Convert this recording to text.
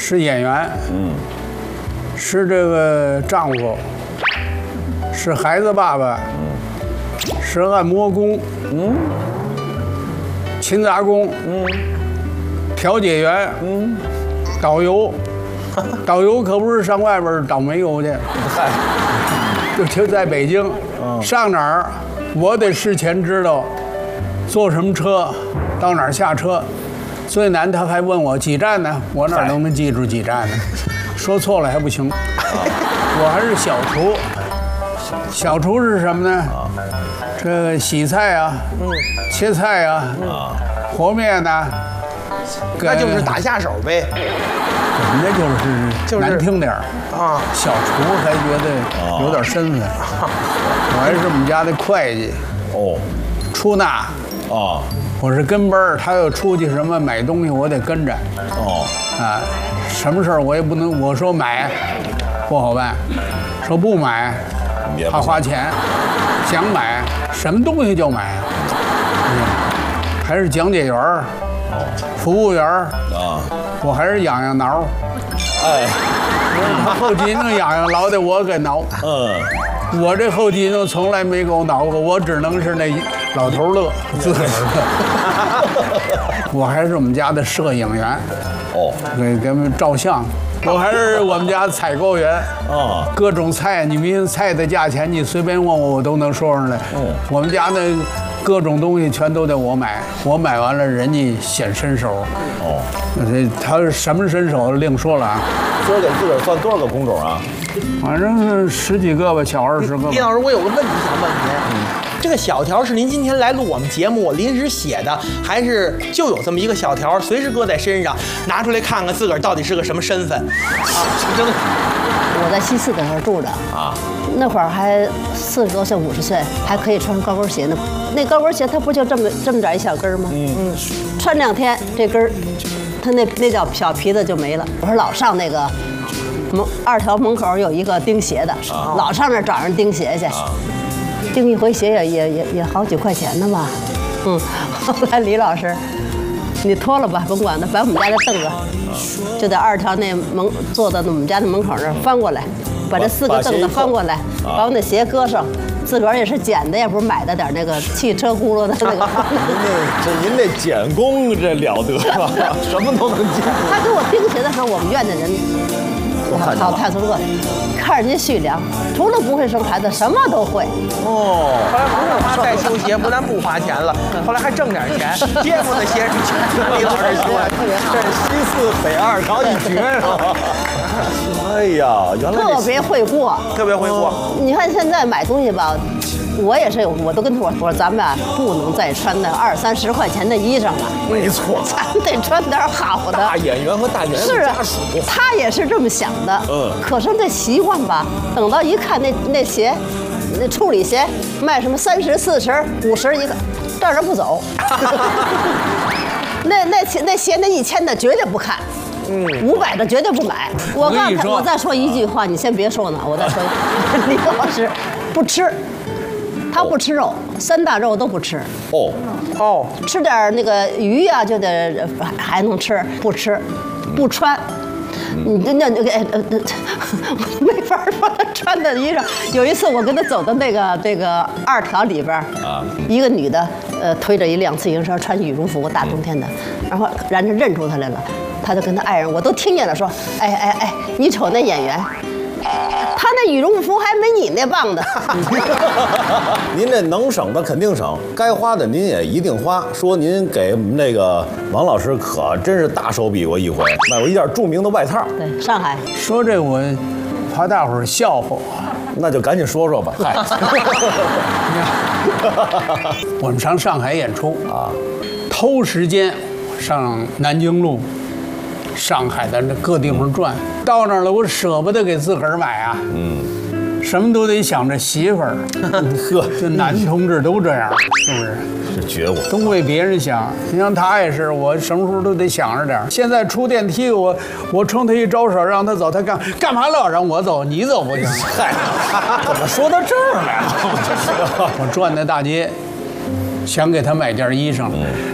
是演员，是这个丈夫，是孩子爸爸，是按摩工，勤杂工，调解员，导游，导游可不是上外边倒煤油去， 嗨， 就在北京，上哪儿我得事前知道坐什么车，到哪儿下车。最难他还问我几站呢，我哪都能记住几站呢，说错了还不行。我还是小厨，小厨是什么呢？这个洗菜啊，切菜啊，和面呐， 那就是打下手呗。 人家就是难听点儿啊， 小厨还觉得有点身份。我还是我们家的会计，出纳我是跟班儿，他要出去什么买东西，我得跟着。什么事儿我也不能，我说买不好办，说不买怕花钱，想买什么东西就买。还是讲解员儿，服务员儿我还是痒痒挠。他后脊梁痒痒，老得我给挠。我这后脊梁从来没给我挠过，我只能是那老头乐，自个儿乐。我还是我们家的摄影员，给我们照相。我还是我们家采购员，各种菜，你们菜的价钱，你随便问我，我都能说上来。我们家那各种东西全都得我买，我买完了人家显身手。他是什么身手另说了啊。 说给自个儿算多少个工种啊？ 反正是10几个吧，小20个吧。 李老师，我有个问题想问您，这个小条是您今天来录我们节目我临时写的，还是就有这么一个小条，随时搁在身上，拿出来看看自个儿到底是个什么身份？真的。 我在西四那儿住着那会儿还40多岁、50岁，还可以穿高跟鞋呢。那高跟鞋它不就这么点一小跟吗？穿2天这跟儿，它那叫小皮子就没了。我说老上那个2条门口有一个钉鞋的，老上那找人钉鞋去，钉一回鞋也好几块钱呢吧。后来李老师，你脱了吧，甭管它，把我们家的凳子就在2条那坐到我们家的门口那儿翻过来，把这4个凳子翻过来，把我那鞋搁上。自个儿也是捡的，也不是买的点那个汽车轱辘的那个。 您这捡工这了得了，什么都能捡。 他给我钉鞋的时候，我们院的人跑派出所看人家蓄粮，除了不会生孩子，什么都会。 后来不是花再修鞋，不但不花钱了，后来还挣点钱，街坊的鞋是全李老师修的， 这是西4北2条一绝是吧？哎呀，原来特别会过， 特别会过。 你看现在买东西吧，我也是，我都跟他说咱们不能再穿那20、30块钱的衣裳了。 没错， 咱得穿点好的。 大演员和大演员是啊，他也是这么想的。可是那习惯吧，等到一看那鞋，那处理鞋卖什么30、40、50一个，照着不走。那鞋那1000的绝对不看。500的绝对不买。我再说一句话，你先别说呢，我再说。李老师不吃，他不吃肉，3大肉都不吃。吃点那个鱼呀，就得还能吃，不吃，不穿。你那个没法说他穿的衣裳。有一次我跟他走到这个2条里边一个女的推着一辆自行车，穿羽绒服，大冬天的，然后让人认出她来了。他就跟他爱人，我都听见了，说，哎，你瞅那演员，他那羽绒服还没你那棒呢。 您这能省的肯定省，该花的您也一定花。说您给我们那个王老师可真是大手笔过一回，买过一件著名的外套。 对，上海。 说这我怕大伙儿笑话我， 那就赶紧说说吧。嗨， 我们上上海演出偷时间上南京路。上海的各地方转，到那儿了，我舍不得给自个儿买啊。什么都得想着媳妇儿。这男同志都这样，是不是？ 是觉悟， 都为别人想。你像他也是，我什么时候都得想着点。现在出电梯，我冲他一招手，让他走，他干嘛老让我走？你走不行。 嗨，怎么说到这儿来了？ 我转那大街，想给他买件衣裳，